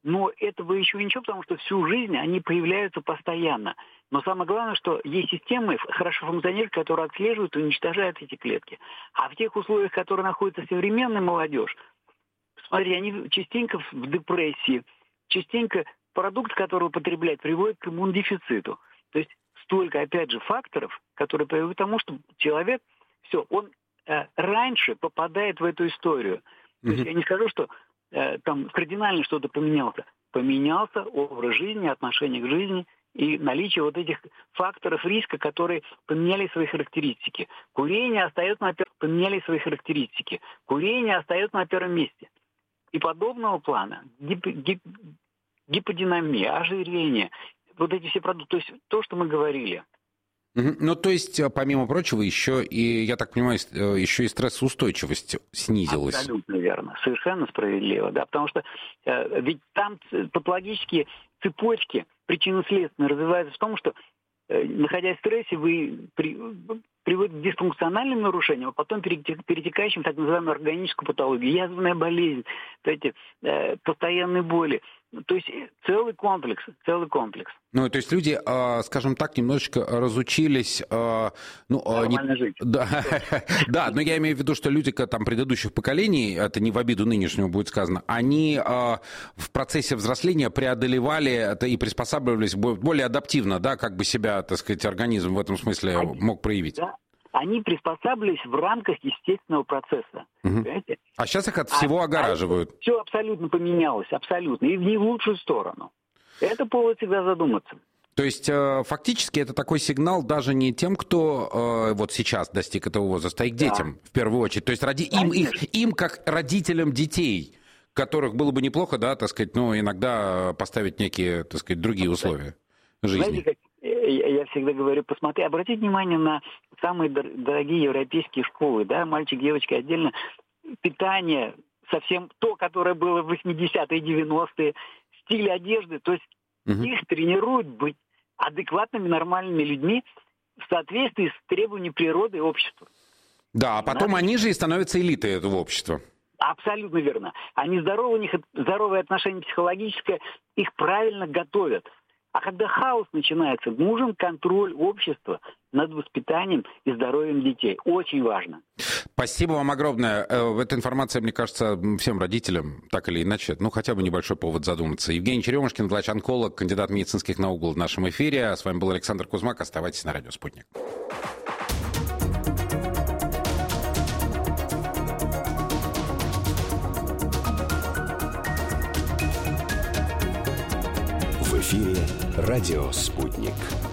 Но этого еще ничего, потому что всю жизнь они появляются постоянно. Но самое главное, что есть системы, хорошо функционируют, которые отслеживают и уничтожают эти клетки. А в тех условиях, в которых находится современная молодежь, смотри, они частенько в депрессии, частенько продукт, который употребляют, приводит к иммунодефициту. То есть столько, опять же, факторов, которые приводят к тому, что человек, он раньше попадает в эту историю. То есть я не скажу, что там кардинально что-то поменялось. Поменялся образ жизни, отношение к жизни и наличие вот этих факторов риска, которые поменяли свои характеристики. Курение остается на первом месте. И подобного плана гиподинамия, ожирение, вот эти все продукты, то есть то, что мы говорили. Ну, то есть, помимо прочего, еще и, я так понимаю, еще и стрессоустойчивость снизилась. Абсолютно верно, совершенно справедливо, да, потому что ведь там патологические цепочки причинно-следственные развиваются в том, что, находясь в стрессе, вы приводит к дисфункциональным нарушениям, а потом перетекающим в так называемую органическую патологию, язвенная болезнь, постоянные боли. То есть целый комплекс. Ну, то есть люди, скажем так, немножечко разучились... Нормально жить. Да, но я имею в виду, что люди там предыдущих поколений, это не в обиду нынешнему будет сказано, они в процессе взросления преодолевали это и приспосабливались более адаптивно, да, как бы себя, так сказать, организм в этом смысле мог проявить. Да. Они приспосабливались в рамках естественного процесса. Понимаете? А сейчас их от всего огораживают. Все абсолютно поменялось, абсолютно. И не в лучшую сторону. Это повод всегда задуматься. То есть фактически это такой сигнал даже не тем, кто вот сейчас достиг этого возраста, а и к детям в первую очередь. То есть им как родителям детей, которых было бы неплохо, да, так сказать, иногда поставить некие, так сказать, другие условия жизни. Знаете, я всегда говорю, обратите внимание на самые дорогие европейские школы, да, мальчик, девочка отдельно, питание, совсем то, которое было в 80-е, 90-е, стиль одежды, то есть их тренируют быть адекватными, нормальными людьми в соответствии с требованиями природы и общества. Да, а потом они же и становятся элитой этого общества. Абсолютно верно. Они здоровы, у них здоровое отношение психологическое, их правильно готовят. А когда хаос начинается, нужен контроль общества над воспитанием и здоровьем детей. Очень важно. Спасибо вам огромное. Эта информация, мне кажется, всем родителям, так или иначе, хотя бы небольшой повод задуматься. Евгений Черемушкин, врач-онколог, кандидат медицинских наук, был в нашем эфире. С вами был Александр Кузьмак. Оставайтесь на радио «Спутник». В эфире радио «Спутник».